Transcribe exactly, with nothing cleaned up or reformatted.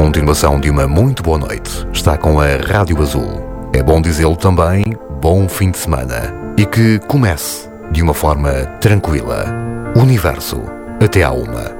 continuação de uma muito boa noite. Está com a Rádio Azul. É bom dizê-lo também, bom fim de semana. E que comece de uma forma tranquila. Universo, até à uma.